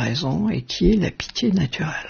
raison et qui est la pitié naturelle.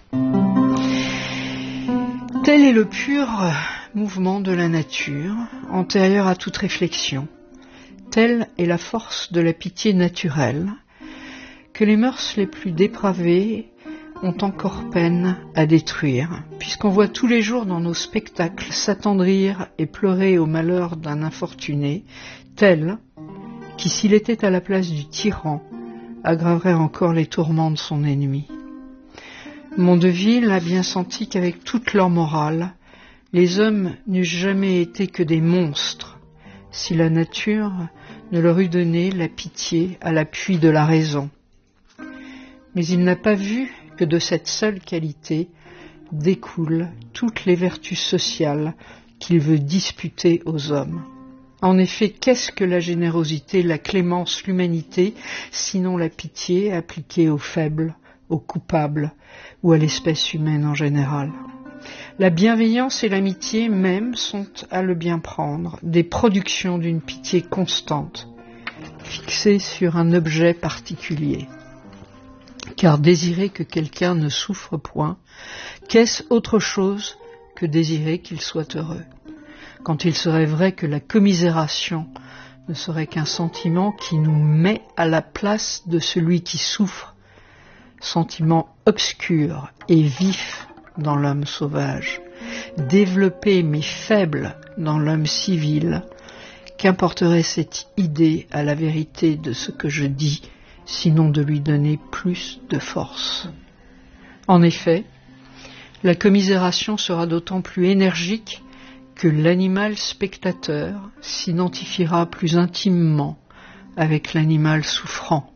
Tel est le pur mouvement de la nature, antérieur à toute réflexion. Telle est la force de la pitié naturelle, que les mœurs les plus dépravées ont encore peine à détruire, puisqu'on voit tous les jours dans nos spectacles s'attendrir et pleurer au malheur d'un infortuné, tel qui, s'il était à la place du tyran, aggraverait encore les tourments de son ennemi. Mondeville a bien senti qu'avec toute leur morale, les hommes n'eussent jamais été que des monstres, si la nature ne leur eût donné la pitié à l'appui de la raison. Mais il n'a pas vu que de cette seule qualité découlent toutes les vertus sociales qu'il veut disputer aux hommes. En effet, qu'est-ce que la générosité, la clémence, l'humanité, sinon la pitié appliquée aux faibles, aux coupables ou à l'espèce humaine en général? La bienveillance et l'amitié même sont, à le bien prendre, des productions d'une pitié constante, fixée sur un objet particulier. Car désirer que quelqu'un ne souffre point, qu'est-ce autre chose que désirer qu'il soit heureux? Quand il serait vrai que la commisération ne serait qu'un sentiment qui nous met à la place de celui qui souffre, sentiment obscur et vif dans l'homme sauvage, développé mais faible dans l'homme civil, qu'importerait cette idée à la vérité de ce que je dis, sinon de lui donner plus de force? En effet, la commisération sera d'autant plus énergique que l'animal spectateur s'identifiera plus intimement avec l'animal souffrant.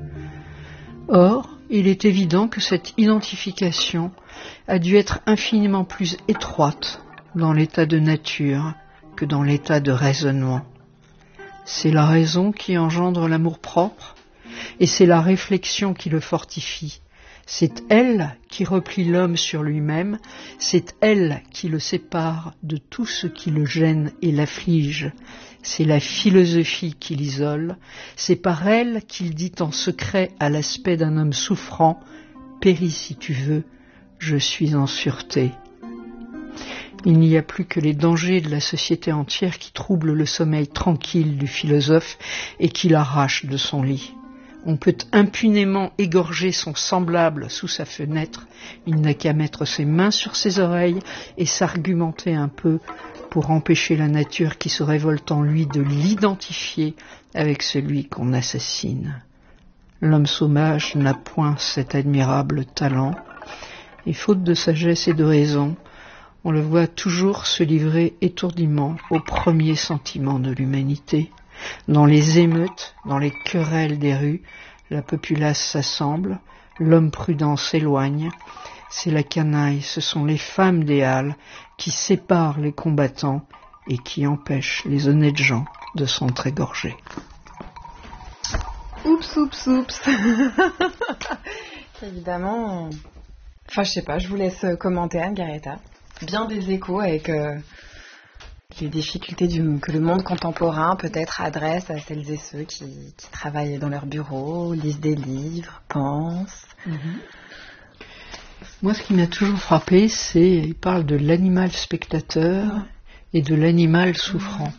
Or, il est évident que cette identification a dû être infiniment plus étroite dans l'état de nature que dans l'état de raisonnement. C'est la raison qui engendre l'amour-propre, et c'est la réflexion qui le fortifie. C'est elle qui replie l'homme sur lui-même, c'est elle qui le sépare de tout ce qui le gêne et l'afflige. C'est la philosophie qui l'isole, c'est par elle qu'il dit en secret à l'aspect d'un homme souffrant « Péris si tu veux, je suis en sûreté ». Il n'y a plus que les dangers de la société entière qui troublent le sommeil tranquille du philosophe et qui l'arrachent de son lit. On peut impunément égorger son semblable sous sa fenêtre, il n'a qu'à mettre ses mains sur ses oreilles et s'argumenter un peu pour empêcher la nature qui se révolte en lui de l'identifier avec celui qu'on assassine. L'homme sauvage n'a point cet admirable talent, et faute de sagesse et de raison, on le voit toujours se livrer étourdiment aux premiers sentiments de l'humanité. Dans les émeutes, dans les querelles des rues, la populace s'assemble, l'homme prudent s'éloigne, c'est la canaille, ce sont les femmes des halles qui séparent les combattants et qui empêchent les honnêtes gens de s'entr'égorger. Oups, oups, oups. Évidemment, enfin je sais pas, je vous laisse commenter Anne-Garéta. Bien des échos avec les difficultés que le monde contemporain peut-être adresse à celles et ceux qui travaillent dans leur bureau, lisent des livres, pensent. Moi, ce qui m'a toujours frappé, il parle de l'animal spectateur et de l'animal souffrant.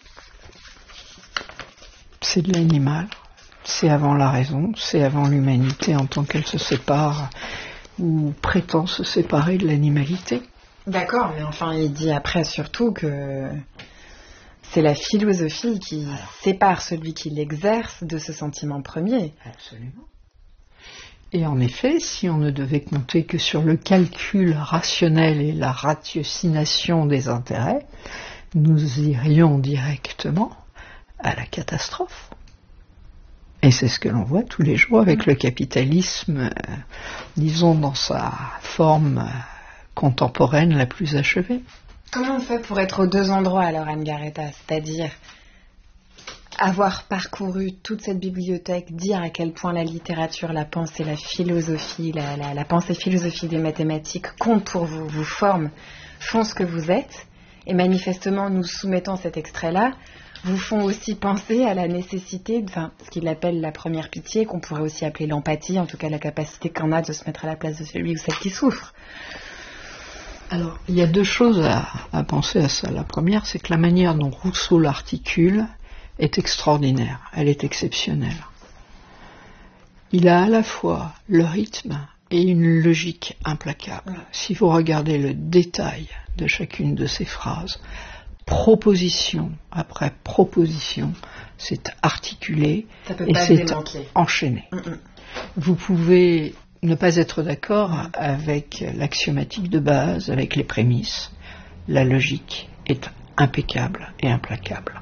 C'est de l'animal, c'est avant la raison, c'est avant l'humanité en tant qu'elle se sépare ou prétend se séparer de l'animalité. D'accord, mais enfin, il dit après surtout que c'est la philosophie qui sépare celui qui l'exerce de ce sentiment premier. Absolument. Et en effet, si on ne devait compter que sur le calcul rationnel et la ratiocination des intérêts, nous irions directement à la catastrophe. Et c'est ce que l'on voit tous les jours avec le capitalisme, disons dans sa forme contemporaine la plus achevée. Comment on fait pour être aux deux endroits alors, Anne-Garéta, c'est-à-dire avoir parcouru toute cette bibliothèque, dire à quel point la littérature, la pensée, la philosophie, la pensée philosophique des mathématiques comptent pour vous, vous forment, font ce que vous êtes, et manifestement nous soumettons cet extrait-là, vous font aussi penser à la nécessité, ce qu'il appelle la première pitié, qu'on pourrait aussi appeler l'empathie, en tout cas la capacité qu'on a de se mettre à la place de celui ou celle qui souffre. Alors, il y a deux choses à penser à ça. La première, c'est que la manière dont Rousseau l'articule est extraordinaire, elle est exceptionnelle. Il a à la fois le rythme et une logique implacable. Si vous regardez le détail de chacune de ces phrases, proposition après proposition, c'est articulé et c'est enchaîné. Vous pouvez ne pas être d'accord avec l'axiomatique de base, avec les prémices. La logique est impeccable et implacable.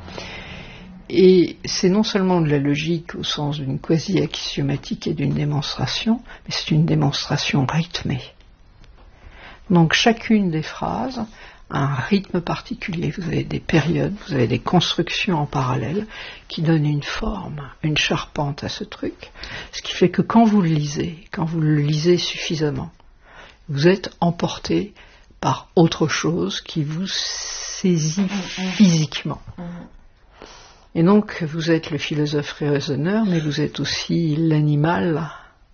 Et c'est non seulement de la logique au sens d'une quasi-axiomatique et d'une démonstration, mais c'est une démonstration rythmée. Donc chacune des phrases a un rythme particulier. Vous avez des périodes, vous avez des constructions en parallèle qui donnent une forme, une charpente à ce truc. Ce qui fait que quand vous le lisez suffisamment, vous êtes emporté par autre chose qui vous saisit physiquement. Et donc, vous êtes le philosophe raisonneur, mais vous êtes aussi l'animal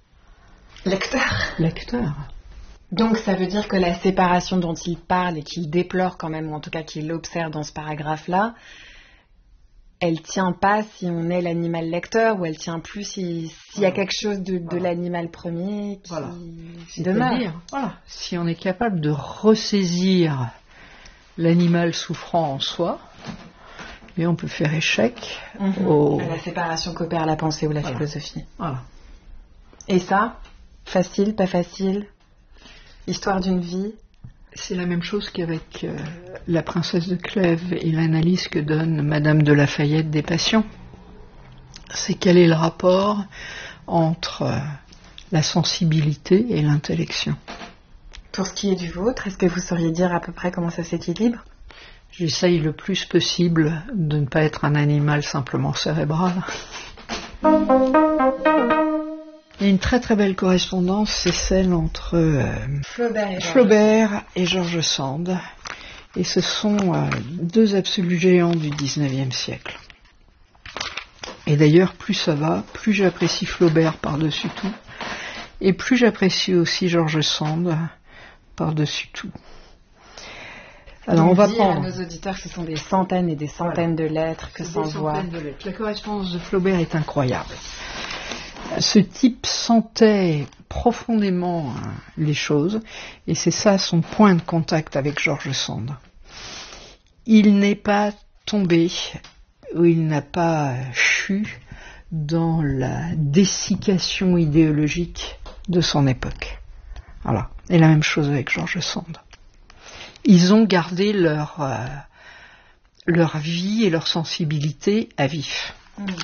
lecteur. Donc, ça veut dire que la séparation dont il parle et qu'il déplore quand même, ou en tout cas qu'il observe dans ce paragraphe-là, elle tient pas si on est l'animal lecteur, ou elle tient plus s'il y a quelque chose de l'animal premier qui demeure. Voilà. Si on est capable de ressaisir l'animal souffrant en soi, et on peut faire échec à la séparation qu'opère la pensée ou la philosophie. Voilà. Et ça, facile, pas facile, histoire d'une vie. C'est la même chose qu'avec la princesse de Clèves et l'analyse que donne Madame de Lafayette des passions. C'est quel est le rapport entre la sensibilité et l'intellection. Pour ce qui est du vôtre, est-ce que vous sauriez dire à peu près comment ça s'équilibre ? J'essaye le plus possible de ne pas être un animal simplement cérébral. Il y a une très très belle correspondance, c'est celle entre Flaubert et George Sand. Et ce sont deux absolus géants du XIXe siècle. Et d'ailleurs, plus ça va, plus j'apprécie Flaubert par-dessus tout, et plus j'apprécie aussi George Sand par-dessus tout. Alors on va prendre à nos auditeurs que ce sont des centaines et des centaines de lettres que s'envoient. La correspondance de Flaubert est incroyable. Ce type sentait profondément les choses, et c'est ça son point de contact avec George Sand. Il n'est pas tombé, ou il n'a pas chu dans la dessiccation idéologique de son époque. Voilà. Et la même chose avec George Sand. Ils ont gardé leur vie et leur sensibilité à vif.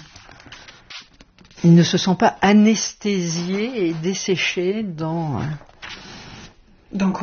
Ils ne se sont pas anesthésiés et desséchés dans quoi ?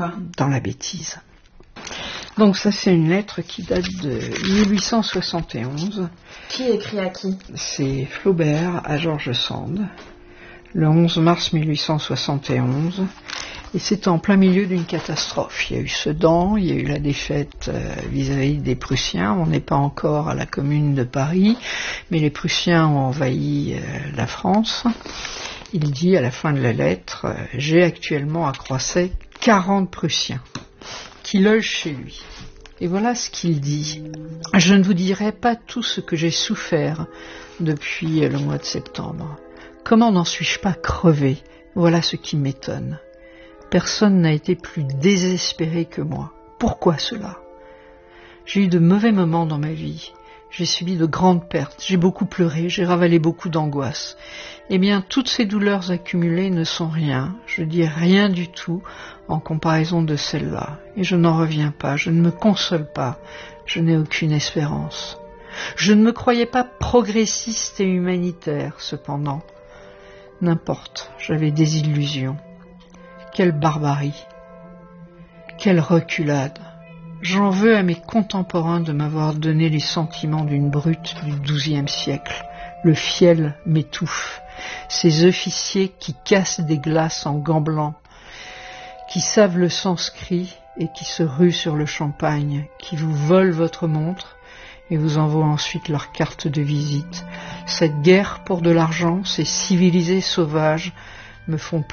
Dans la bêtise. Donc ça, c'est une lettre qui date de 1871. Qui écrit à qui ? C'est Flaubert à George Sand, le 11 mars 1871. Et c'est en plein milieu d'une catastrophe. Il y a eu Sedan, il y a eu la défaite vis-à-vis des Prussiens. On n'est pas encore à la Commune de Paris, mais les Prussiens ont envahi la France. Il dit à la fin de la lettre, j'ai actuellement à Croisset 40 Prussiens qui logent chez lui. Et voilà ce qu'il dit. Je ne vous dirai pas tout ce que j'ai souffert depuis le mois de septembre. Comment n'en suis-je pas crevé ? Voilà ce qui m'étonne. Personne n'a été plus désespéré que moi. Pourquoi cela ? J'ai eu de mauvais moments dans ma vie. J'ai subi de grandes pertes. J'ai beaucoup pleuré. J'ai ravalé beaucoup d'angoisse. Eh bien, toutes ces douleurs accumulées ne sont rien. Je dis rien du tout en comparaison de celles-là. Et je n'en reviens pas. Je ne me console pas. Je n'ai aucune espérance. Je ne me croyais pas progressiste et humanitaire, cependant. N'importe. J'avais des illusions. Quelle barbarie, quelle reculade. J'en veux à mes contemporains de m'avoir donné les sentiments d'une brute du XIIe siècle. Le fiel m'étouffe. Ces officiers qui cassent des glaces en gants blancs, qui savent le sanskrit et qui se ruent sur le champagne, qui vous volent votre montre et vous envoient ensuite leur carte de visite. Cette guerre pour de l'argent, ces civilisés sauvages me font